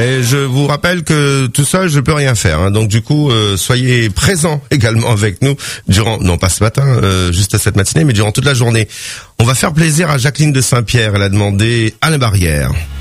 Et je vous rappelle que tout seul, je peux rien faire. Donc du coup, soyez présents également avec nous durant, non pas ce matin, juste cette matinée, mais durant toute la journée. On va faire plaisir à Jacqueline de Saint-Pierre. Elle a demandé Alain Barrière.